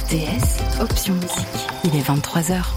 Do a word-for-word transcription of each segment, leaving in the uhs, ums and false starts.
R T S, option musique. Il est vingt-trois heures.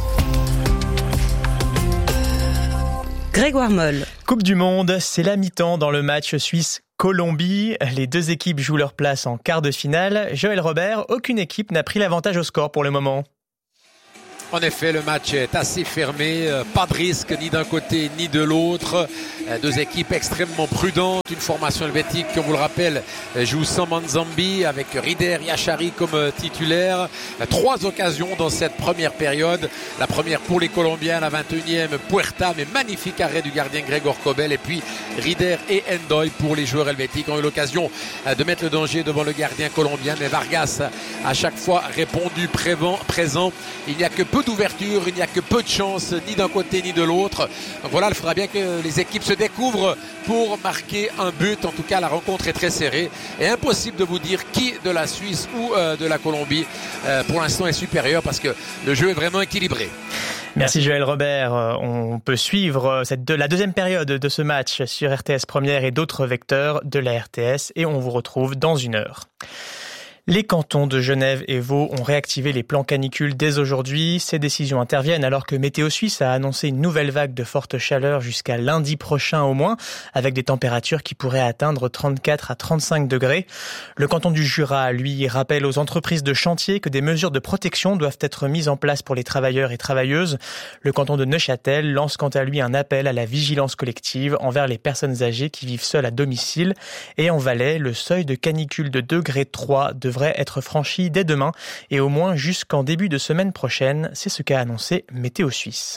Grégoire Moll. Coupe du Monde, c'est la mi-temps dans le match Suisse-Colombie. Les deux équipes jouent leur place en quart de finale. Joël Robert, aucune équipe n'a pris l'avantage au score pour le moment. En effet, le match est assez fermé, pas de risque ni d'un côté ni de l'autre. Deux équipes extrêmement prudentes, une formation helvétique, comme vous le rappelle, joue sans Manzambi avec Rider Yachari comme titulaire. Trois occasions dans cette première période. La première pour les Colombiens, la vingt et unième, Puerta, mais magnifique arrêt du gardien Gregor Kobel. Et puis Rider et Endoy pour les joueurs helvétiques ont eu l'occasion de mettre le danger devant le gardien colombien. Mais Vargas a à chaque fois répondu présent. Il n'y a que peu d'ouverture, il n'y a que peu de chance, ni d'un côté ni de l'autre. Donc voilà, il faudra bien que les équipes se découvrent pour marquer un but. En tout cas, la rencontre est très serrée et impossible de vous dire qui de la Suisse ou euh, de la Colombie euh, pour l'instant est supérieur, parce que le jeu est vraiment équilibré. Merci Joël Robert. On peut suivre cette de, la deuxième période de ce match sur R T S Première et d'autres vecteurs de la R T S, et on vous retrouve dans une heure. Les cantons de Genève et Vaud ont réactivé les plans canicules dès aujourd'hui. Ces décisions interviennent alors que Météo Suisse a annoncé une nouvelle vague de forte chaleur jusqu'à lundi prochain au moins, avec des températures qui pourraient atteindre trente-quatre à trente-cinq degrés. Le canton du Jura, lui, rappelle aux entreprises de chantier que des mesures de protection doivent être mises en place pour les travailleurs et travailleuses. Le canton de Neuchâtel lance quant à lui un appel à la vigilance collective envers les personnes âgées qui vivent seules à domicile. Et en Valais, le seuil de canicule de degré trois de devrait être franchi dès demain et au moins jusqu'en début de semaine prochaine. C'est ce qu'a annoncé Météo Suisse.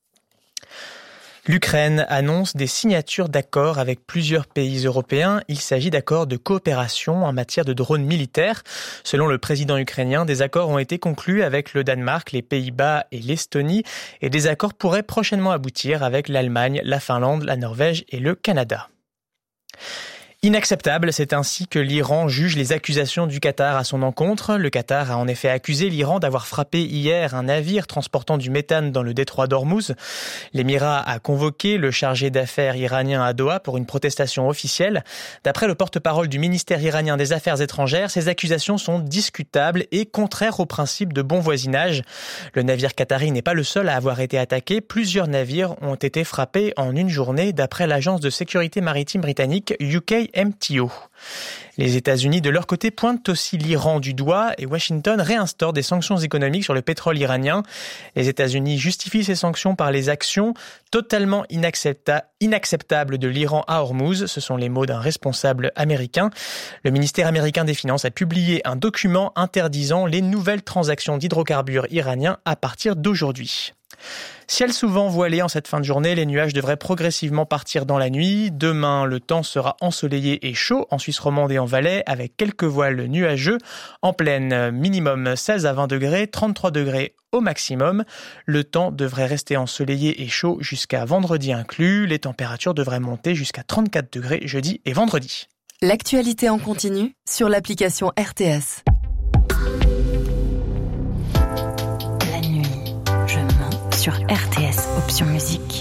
L'Ukraine annonce des signatures d'accords avec plusieurs pays européens. Il s'agit d'accords de coopération en matière de drones militaires. Selon le président ukrainien, des accords ont été conclus avec le Danemark, les Pays-Bas et l'Estonie, et des accords pourraient prochainement aboutir avec l'Allemagne, la Finlande, la Norvège et le Canada. Inacceptable, c'est ainsi que l'Iran juge les accusations du Qatar à son encontre. Le Qatar a en effet accusé l'Iran d'avoir frappé hier un navire transportant du méthane dans le détroit d'Ormuz. L'Émirat a convoqué le chargé d'affaires iranien à Doha pour une protestation officielle. D'après le porte-parole du ministère iranien des Affaires étrangères, ces accusations sont discutables et contraires au principe de bon voisinage. Le navire qatari n'est pas le seul à avoir été attaqué. Plusieurs navires ont été frappés en une journée, d'après l'agence de sécurité maritime britannique U K M T O. Les États-Unis, de leur côté, pointent aussi l'Iran du doigt et Washington réinstaure des sanctions économiques sur le pétrole iranien. Les États-Unis justifient ces sanctions par les actions totalement inaccepta- inacceptables de l'Iran à Hormuz. Ce sont les mots d'un responsable américain. Le ministère américain des Finances a publié un document interdisant les nouvelles transactions d'hydrocarbures iraniens à partir d'aujourd'hui. Ciel souvent voilé en cette fin de journée, les nuages devraient progressivement partir dans la nuit. Demain, le temps sera ensoleillé et chaud en Suisse romande et en Valais, avec quelques voiles nuageux. En plaine, minimum seize à vingt degrés, trente-trois degrés au maximum. Le temps devrait rester ensoleillé et chaud jusqu'à vendredi inclus. Les températures devraient monter jusqu'à trente-quatre degrés jeudi et vendredi. L'actualité en continu sur l'application R T S. Sur R T S, option musique.